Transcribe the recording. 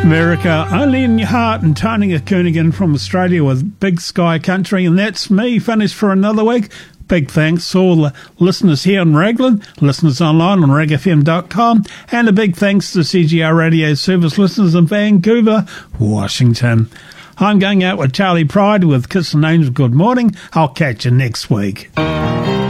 America, only in your heart, and Tony Koenigan from Australia with Big Sky Country. And that's me, finished for another week. Big thanks to all the listeners here in Raglan, listeners online on ragfm.com, and a big thanks to CGR Radio Service listeners in Vancouver, Washington. I'm going out with Charlie Pride with Kiss and Angel Good Morning. I'll catch you next week.